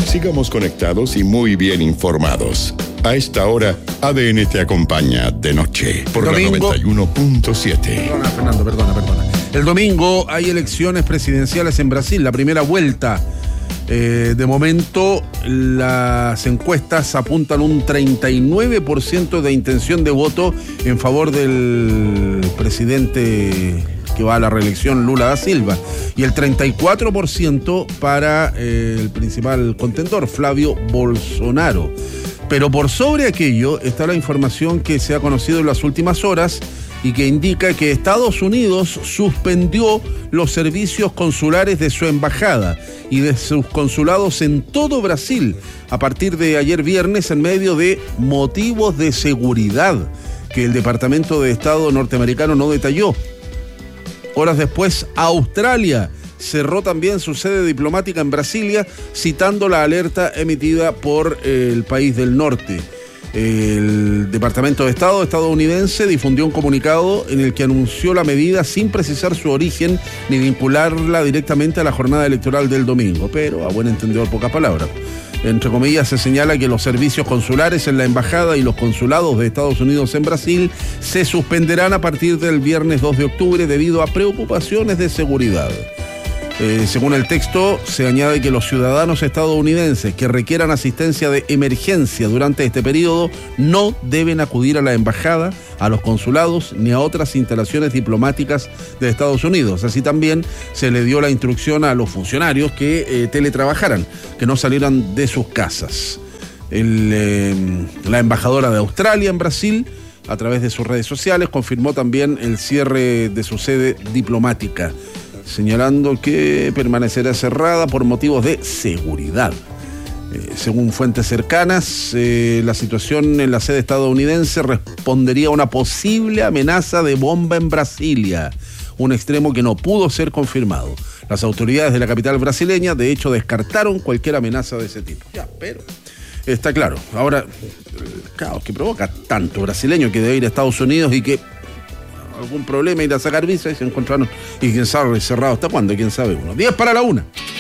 Sigamos conectados y muy bien informados. A esta hora, ADN te acompaña de noche por la 91.7. Perdona. El domingo hay elecciones presidenciales en Brasil, la primera vuelta. De momento, las encuestas apuntan un 39% de intención de voto en favor del presidente que va a la reelección, Lula da Silva, y el 34% para el principal contendor, Flavio Bolsonaro. Pero por sobre aquello está la información que se ha conocido en las últimas horas y que indica que Estados Unidos suspendió los servicios consulares de su embajada y de sus consulados en todo Brasil a partir de ayer viernes en medio de motivos de seguridad que el Departamento de Estado norteamericano no detalló. Horas después, Australia cerró también su sede diplomática en Brasilia, citando la alerta emitida por el país del norte. El Departamento de Estado estadounidense difundió un comunicado en el que anunció la medida sin precisar su origen ni vincularla directamente a la jornada electoral del domingo, pero a buen entendedor pocas palabras. Entre comillas, se señala que los servicios consulares en la embajada y los consulados de Estados Unidos en Brasil se suspenderán a partir del viernes 2 de octubre debido a preocupaciones de seguridad. Según el texto, se añade que los ciudadanos estadounidenses que requieran asistencia de emergencia durante este periodo no deben acudir a la embajada, a los consulados ni a otras instalaciones diplomáticas de Estados Unidos. Así también se le dio la instrucción a los funcionarios que teletrabajaran, que no salieran de sus casas. La embajadora de Australia en Brasil, a través de sus redes sociales, confirmó también el cierre de su sede diplomática, señalando que permanecerá cerrada por motivos de seguridad. Según fuentes cercanas, la situación en la sede estadounidense respondería a una posible amenaza de bomba en Brasilia, un extremo que no pudo ser confirmado. Las autoridades de la capital brasileña, de hecho, descartaron cualquier amenaza de ese tipo. Ya, pero está claro. Ahora, el caos que provoca tanto brasileño que debe ir a Estados Unidos y que algún problema ir a sacar visa y se encontraron, y quién sabe, cerrado hasta cuándo, quién sabe uno. 10 para la 1.